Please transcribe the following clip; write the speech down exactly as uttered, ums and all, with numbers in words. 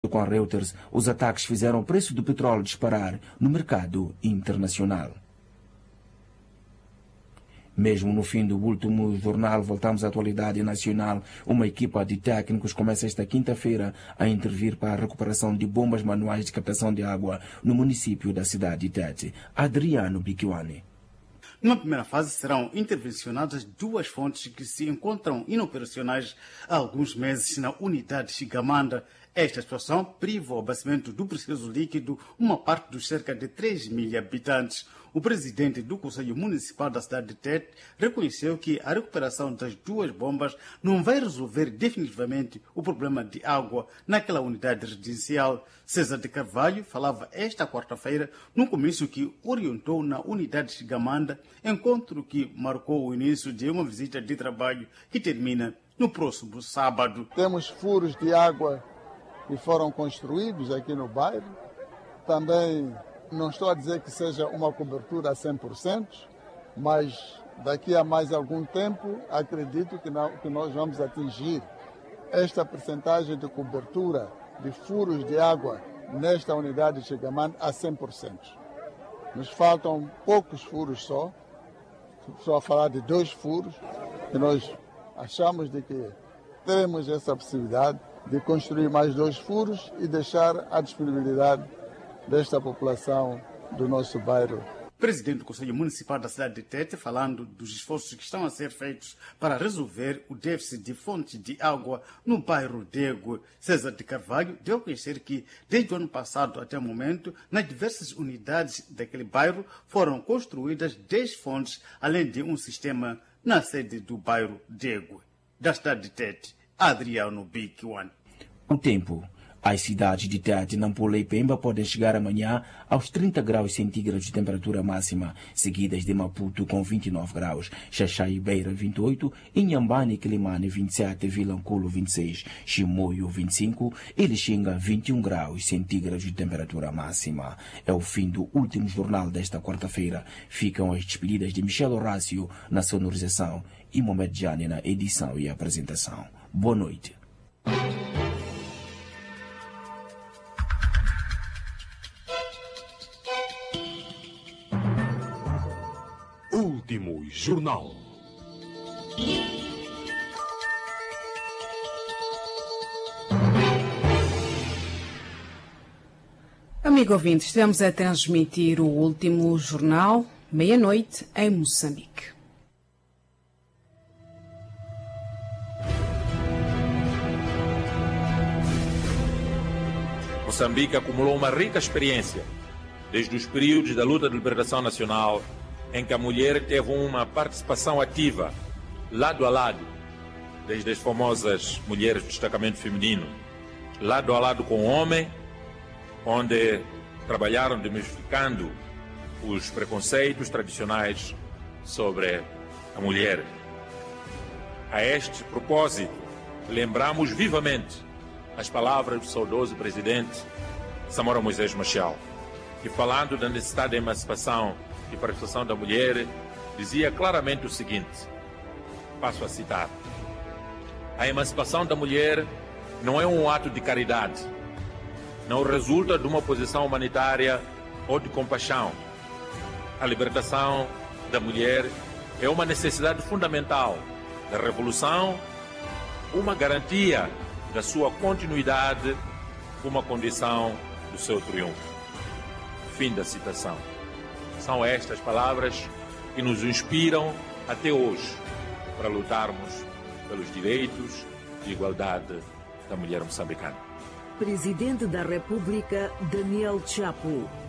Com a Reuters, os ataques fizeram o preço do petróleo disparar no mercado internacional. Mesmo no fim do último jornal, voltamos à atualidade nacional. Uma equipa de técnicos começa esta quinta-feira a intervir para a recuperação de bombas manuais de captação de água no município da cidade de Tete. Adriano Biquiwane. Numa primeira fase serão intervencionadas duas fontes que se encontram inoperacionais há alguns meses na unidade Xigamanda. Esta situação priva o abastecimento do preciso líquido uma parte dos cerca de três mil habitantes. O presidente do Conselho Municipal da cidade de Tete reconheceu que a recuperação das duas bombas não vai resolver definitivamente o problema de água naquela unidade residencial. César de Carvalho falava esta quarta-feira num comício que orientou na unidade Xigamanda, encontro que marcou o início de uma visita de trabalho que termina no próximo sábado. Temos furos de água que foram construídos aqui no bairro. Também não estou a dizer que seja uma cobertura a cem por cento, mas daqui a mais algum tempo acredito que, não, que nós vamos atingir esta percentagem de cobertura de furos de água nesta unidade de Xigamanda a cem por cento. Nos faltam poucos furos só, só a falar de dois furos, que nós achamos de que teremos essa possibilidade de construir mais dois furos e deixar à disponibilidade desta população do nosso bairro. Presidente do Conselho Municipal da cidade de Tete, falando dos esforços que estão a ser feitos para resolver o déficit de fontes de água no bairro Dego. César de Carvalho deu a conhecer que, desde o ano passado até o momento, nas diversas unidades daquele bairro foram construídas dez fontes, além de um sistema na sede do bairro Dego. Da cidade de Tete, Adriano Biquiwane. O tempo. As cidades de Tete, Nampula e Pemba podem chegar amanhã aos trinta graus centígrados de temperatura máxima, seguidas de Maputo com vinte e nove graus, Xaxai e Beira vinte e oito, Inhambane e Quilimane vinte e sete, Vilanculo vinte e seis, Chimoio vinte e cinco e Lixinga vinte e um graus centígrados de temperatura máxima. É o fim do último jornal desta quarta-feira. Ficam as despedidas de Michel Horácio na sonorização e Mohamed Jani na edição e apresentação. Boa noite. Último jornal. Amigo ouvinte, estamos a transmitir o último jornal, meia-noite, em Moçambique. Moçambique acumulou uma rica experiência desde os períodos da luta de liberação nacional, em que a mulher teve uma participação ativa, lado a lado, desde as famosas mulheres do destacamento feminino, lado a lado com o homem, onde trabalharam desmistificando os preconceitos tradicionais sobre a mulher. A este propósito, lembramos vivamente as palavras do saudoso presidente Samora Moisés Machel, que, falando da necessidade da emancipação e participação da mulher, dizia claramente o seguinte, passo a citar: a emancipação da mulher não é um ato de caridade, não resulta de uma posição humanitária ou de compaixão. A libertação da mulher é uma necessidade fundamental da revolução, uma garantia da sua continuidade, uma condição do seu triunfo. Fim da citação. São estas palavras que nos inspiram até hoje para lutarmos pelos direitos de igualdade da mulher moçambicana. Presidente da República, Daniel Chapo.